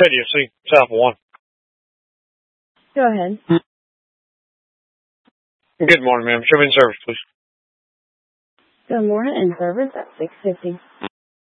KDFC, South 1. Go ahead. Good morning, ma'am. Show me in service, please. Good morning, in service at 6:50.